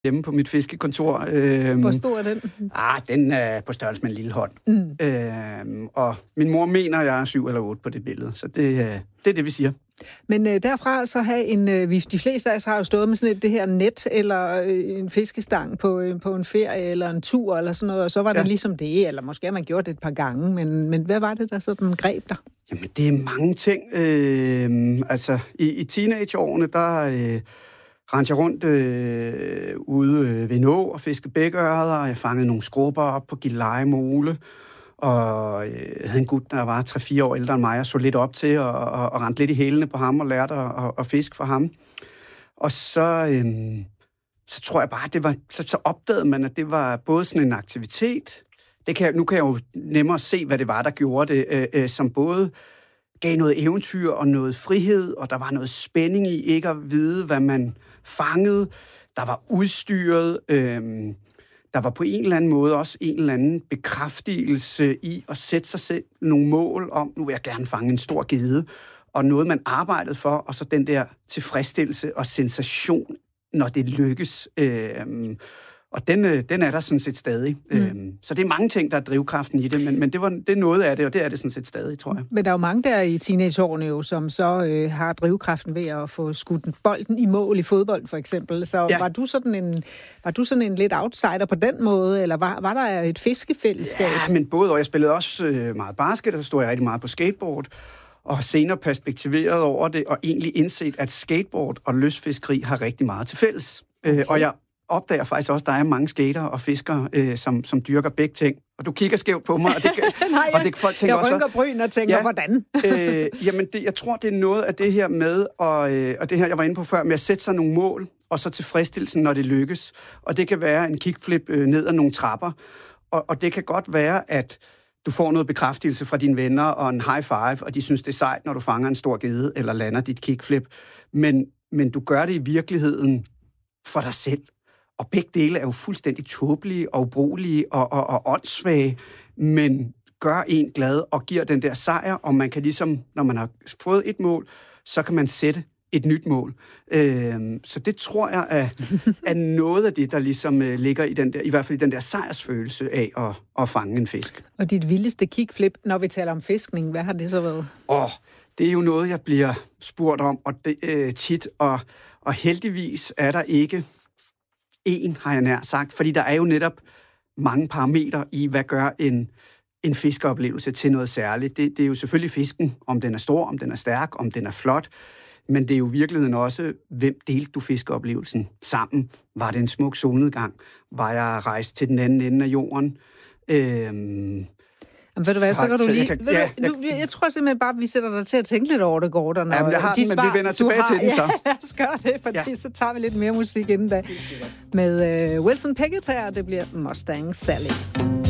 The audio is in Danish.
hjemme på mit fiskekontor. Hvor stor er den? Den er på størrelse med en lille hånd. Og min mor mener, jeg er 7 eller 8 på det billede, så det er det, vi siger. Men derfra så have de fleste af os har jo stået med sådan det her net, eller en fiskestang på en ferie, eller en tur, eller sådan noget, og så var det ligesom det, eller måske har man gjort det et par gange, men hvad var det, der sådan greb dig? Jamen, det er mange ting. I teenageårene, der rendte jeg rundt ude ved en å og fiskede bækørreder, og jeg fangede nogle skrubber op på Gilleleje Mole, og jeg havde en gut, der var 3-4 år ældre end mig, og så lidt op til, og rendte lidt i hælene på ham, og lærte at fiske for ham. Og så tror jeg bare, det var, så opdagede man, at det var både sådan en aktivitet. Nu kan jeg jo nemmere se, hvad det var, der gjorde det, som både gav noget eventyr og noget frihed, og der var noget spænding i ikke at vide, hvad man fangede. Der var udstyret. Der var på en eller anden måde også en eller anden bekræftelse i at sætte sig selv nogle mål om, nu vil jeg gerne fange en stor gedde, og noget, man arbejdede for, og så den der tilfredsstillelse og sensation, når det lykkes. Og den er der sådan set stadig. Så det er mange ting, der er drivkraften i det, men det er noget af det, og det er det sådan set stadig, tror jeg. Men der er jo mange der i teenageårene jo, som så har drivkraften ved at få skudt bolden i mål i fodbold, for eksempel. Så ja. Var du sådan en lidt outsider på den måde, eller var der et fiskefællesskab? Ja, men både, og jeg spillede også meget basket, og så stod jeg rigtig meget på skateboard, og senere perspektiveret over det, og egentlig indset, at skateboard og lystfiskeri har rigtig meget til fælles. Okay. Og jeg opdager faktisk også, at der er mange skater og fiskere, som dyrker begge ting. Og du kigger skævt på mig, og det, og det folk tænker også... Jeg rynker bryn og tænker, hvordan? Jeg tror, det er noget af det her med, og det her, jeg var inde på før, med at sætte sig nogle mål, og så tilfredsstillelsen, når det lykkes. Og det kan være en kickflip ned ad nogle trapper, og det kan godt være, at du får noget bekræftelse fra dine venner og en high five, og de synes, det er sejt, når du fanger en stor gedde eller lander dit kickflip. Men du gør det i virkeligheden for dig selv. Og begge dele er jo fuldstændig tåbelige og ubrugelige og åndssvage, men gør en glad og giver den der sejr, og man kan ligesom, når man har fået et mål, så kan man sætte et nyt mål. Så det tror jeg er noget af det, der ligesom ligger i den der, i hvert fald i den der sejrsfølelse af at fange en fisk. Og dit vildeste kickflip, når vi taler om fiskning, hvad har det så været? Det er jo noget, jeg bliver spurgt om og det, tit, og heldigvis er der ikke har jeg nær sagt, fordi der er jo netop mange parametre i, hvad gør en fiskeoplevelse til noget særligt. Det er jo selvfølgelig fisken, om den er stor, om den er stærk, om den er flot, men det er jo i virkeligheden også, hvem delte du fiskeoplevelsen sammen? Var det en smuk solnedgang? Var jeg rejst til den anden ende af jorden? Jamen, ved du hvad, så kan du lige... Jeg tror simpelthen bare, at vi sætter dig til at tænke lidt over det, Gordon. Jamen, jeg har den, men vi vender tilbage til den så. Ja, lad os gøre det, fordi så tager vi lidt mere musik inden da. Med Wilson Pickett her, det bliver Mustang Sally.